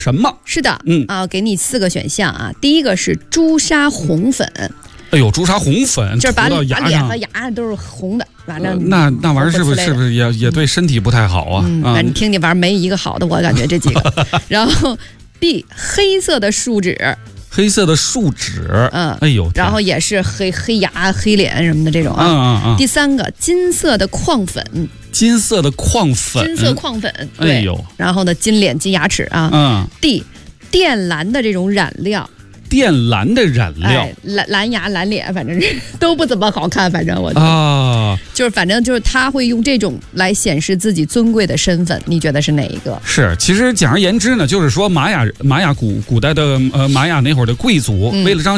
什么？ 是的，给你4个选项啊。第一个是朱砂红粉。 哎呦，朱砂红粉就是把涂到牙上， 脸和牙都是红的，反正那玩意儿是不是也对身体不太好啊？ 反正听反正没一个好的，我感觉这几个。然后 B 黑色的树脂， 黑色的树脂，哎呦， 然后也是黑牙、黑脸什么的这种啊。第3个金色的矿粉， 金色矿粉， 对， 哎呦， 然后呢，金脸、金牙齿啊。D 靛蓝的这种染料。 靛蓝的染料， 蓝牙蓝脸，反正是都不怎么好看。反正我反正就是他会用这种来显示自己尊贵的身份。你觉得是哪一个？ 是，其实简而言之呢，就是说玛雅古代的玛雅那会儿的贵族，为了彰